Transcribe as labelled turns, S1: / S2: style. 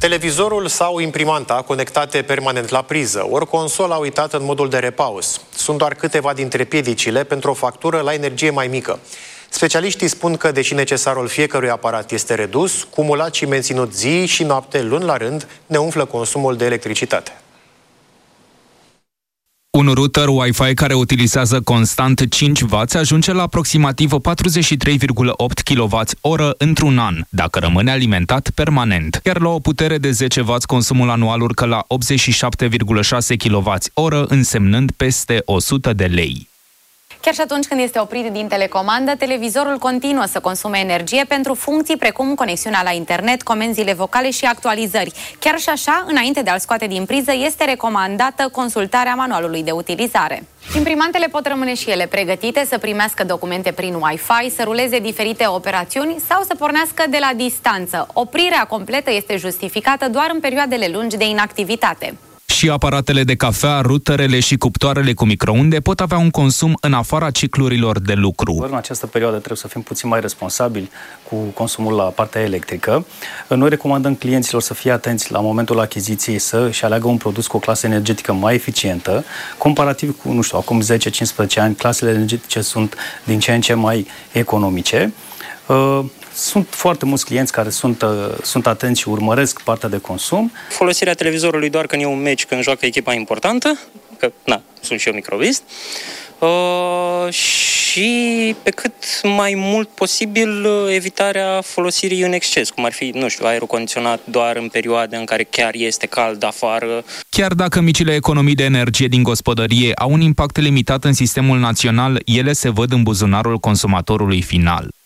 S1: Televizorul sau imprimanta conectate permanent la priză, ori consola uitată în modul de repaus. Sunt doar câteva dintre piedicile pentru o factură la energie mai mică. Specialiștii spun că, deși necesarul fiecărui aparat este redus, cumulat și menținut zi și noapte, luni la rând, ne umflă consumul de electricitate.
S2: Un router Wi-Fi care utilizează constant 5W ajunge la aproximativ 43,8 kWh într-un an, dacă rămâne alimentat permanent. Iar la o putere de 10W, consumul anual urcă la 87,6 kWh, însemnând peste 100 de lei.
S3: Chiar și atunci când este oprit din telecomandă, televizorul continuă să consume energie pentru funcții precum conexiunea la internet, comenzile vocale și actualizări. Chiar și așa, înainte de a-l scoate din priză, este recomandată consultarea manualului de utilizare. Imprimantele pot rămâne și ele pregătite să primească documente prin Wi-Fi, să ruleze diferite operațiuni sau să pornească de la distanță. Oprirea completă este justificată doar în perioadele lungi de inactivitate.
S2: Și aparatele de cafea, ruterele și cuptoarele cu microunde pot avea un consum în afara ciclurilor de lucru.
S4: În această perioadă trebuie să fim puțin mai responsabili cu consumul la partea electrică. Noi recomandăm clienților să fie atenți la momentul achiziției, să-și aleagă un produs cu o clasă energetică mai eficientă. Comparativ cu, acum 10-15 ani, clasele energetice sunt din ce în ce mai economice. Sunt foarte mulți clienți care sunt atenți și urmăresc partea de consum.
S5: Folosirea televizorului doar când e un meci, când joacă echipa importantă, că, sunt și eu microvist, și pe cât mai mult posibil evitarea folosirii în exces, cum ar fi, aerul condiționat doar în perioade în care chiar este cald afară.
S2: Chiar dacă micile economii de energie din gospodărie au un impact limitat în sistemul național, ele se văd în buzunarul consumatorului final.